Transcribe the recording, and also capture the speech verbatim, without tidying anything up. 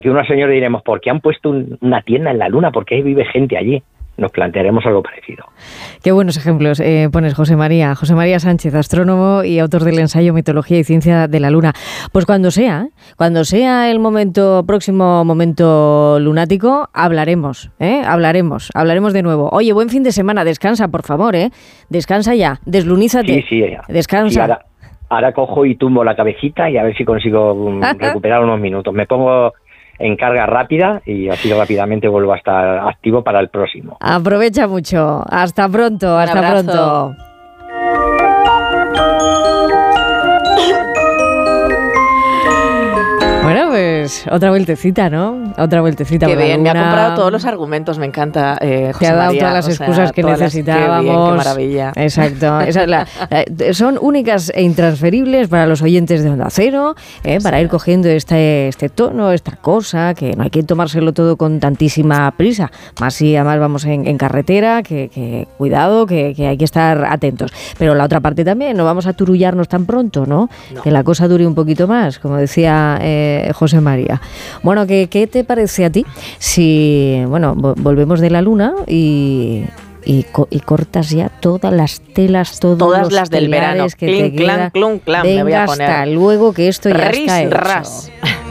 que unos señores diremos, ¿por qué han puesto un, una tienda en la Luna? ¿Por qué vive gente allí? Nos plantearemos algo parecido. Qué buenos ejemplos eh, pones, José María. José María Sánchez, astrónomo y autor del ensayo Mitología y Ciencia de la Luna. Pues cuando sea, cuando sea el momento próximo momento lunático, hablaremos, ¿eh? Hablaremos, hablaremos de nuevo. Oye, buen fin de semana, descansa, por favor, ¿eh? Descansa ya, deslunízate. Sí, sí, ya. Descansa. Sí, ahora, ahora cojo y tumbo la cabecita y a ver si consigo um, recuperar unos minutos. Me pongo en carga rápida y así rápidamente vuelvo a estar activo para el próximo. Aprovecha mucho. Hasta pronto, hasta pronto. Bueno, pues otra vueltecita, ¿no? Otra vueltecita. Qué bien, Luna. Me ha comprado todos los argumentos, me encanta. Eh, José Te ha dado María, todas las excusas o sea, que todas necesitábamos. Las, qué bien, qué maravilla. Exacto. Esa es la, la, son únicas e intransferibles para los oyentes de Onda Cero, eh, para sí. ir cogiendo este, este tono, esta cosa, que no hay que tomárselo todo con tantísima prisa. Más si además vamos en, en carretera, que, que cuidado, que, que hay que estar atentos. Pero la otra parte también, no vamos a turullarnos tan pronto, ¿no? no. Que la cosa dure un poquito más, como decía eh, José María. Bueno, ¿qué, ¿qué te parece a ti si, bueno, volvemos de la Luna y... Y, co- y cortas ya todas las telas, todos todas los las del verano, que clink, te quedan? clan, clun, clan, Venga, me voy a poner. Hasta luego, que esto ya Ris, está hecho. ras.